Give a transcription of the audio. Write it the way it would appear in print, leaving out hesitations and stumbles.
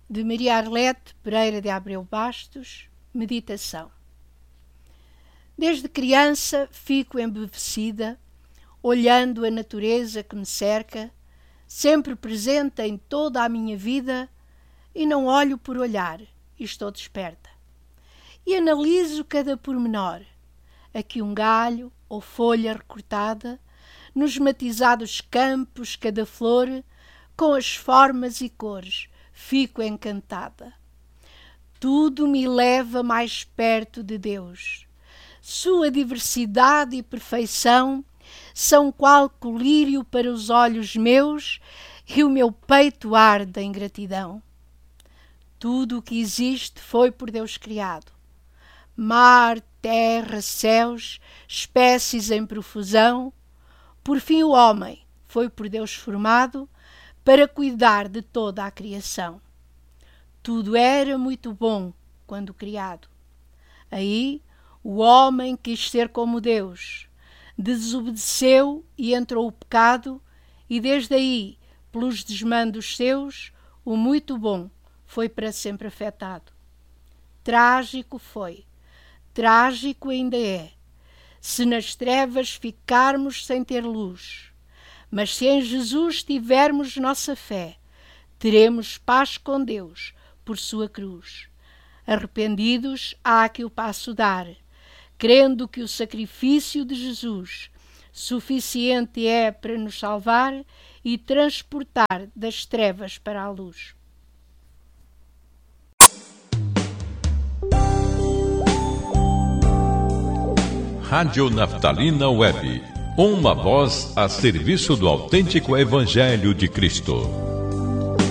de Maria Arlete Pereira de Abreu Bastos. Meditação. Desde criança fico embevecida, olhando a natureza que me cerca, sempre presente em toda a minha vida, e não olho por olhar, e estou desperta. E analiso cada pormenor, aqui um galho ou folha recortada, nos matizados campos cada flor, com as formas e cores, fico encantada. Tudo me leva mais perto de Deus. Sua diversidade e perfeição são qual colírio para os olhos meus, e o meu peito arde em gratidão. Tudo o que existe foi por Deus criado. Mar, terra, céus, espécies em profusão. Por fim o homem foi por Deus formado para cuidar de toda a criação. Tudo era muito bom quando criado. Aí o homem quis ser como Deus, desobedeceu e entrou o pecado, e desde aí, pelos desmandos seus, o muito bom foi para sempre afetado. Trágico foi, trágico ainda é, se nas trevas ficarmos sem ter luz. Mas se em Jesus tivermos nossa fé, teremos paz com Deus por sua cruz. Arrependidos, há que o passo dar, crendo que o sacrifício de Jesus suficiente é para nos salvar e transportar das trevas para a luz. Rádio Naftalina Web, uma voz a serviço do autêntico Evangelho de Cristo.